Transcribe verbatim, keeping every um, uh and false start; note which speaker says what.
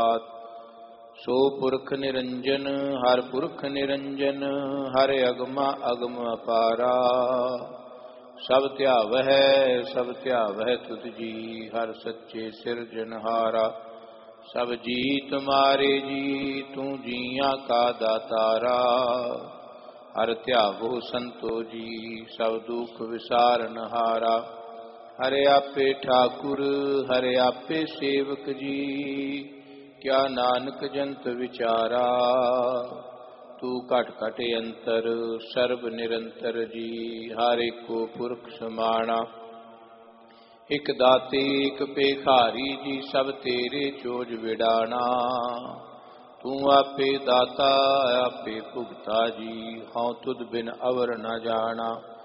Speaker 1: ਸੋ ਪੁਰਖ ਨਿਰੰਜਨ ਹਰ ਪੁਰਖ ਨਿਰੰਜਨ ਹਰ ਅਗਮਾ ਅਗਮ ਅਪਾਰਾ। ਸਭ ਧਿਆਵਹਿ ਸਭ ਧਿਆਵਹਿ ਤੁਧ ਜੀ ਹਰ ਸੱਚੇ ਸਿਰਜਨਹਾਰਾ। ਸਭ ਜੀ ਤੁਮਾਰੇ ਜੀ ਤੂੰ ਜੀਆਂ ਕਾ ਦਾਤਾਰਾ। ਹਰ ਧਿਆਵੋ ਸੰਤੋ ਜੀ ਸਭ ਦੁਖ ਵਿਸਾਰਨਹਾਰਾ। ਹਰਿ ਆਪੇ ਠਾਕੁਰ ਹਰਿ ਆਪੇ ਸੇਵਕ ਜੀ ਕਿਆ ਨਾਨਕ ਜੰਤ ਵਿਚਾਰਾ। ਤੂੰ ਘਟ ਘਟ ਅੰਤਰ ਸਰਬ ਨਿਰੰਤਰ ਜੀ ਹਰ ਏਕੋ ਪੁਰਖ ਸਮਾਣਾ। ਇਕ ਦਾਤੇ ਇਕ ਭੇਖਾਰੀ ਜੀ ਸਭ ਤੇਰੇ ਚੋਜ ਵਿਡਾਣਾ। ਤੂੰ ਆਪੇ ਦਾਤਾ ਆਪੇ ਭੁਗਤਾ ਜੀ ਹਉ ਤੁਧ ਬਿਨ ਅਵਰ ਨ ਜਾਣਾ।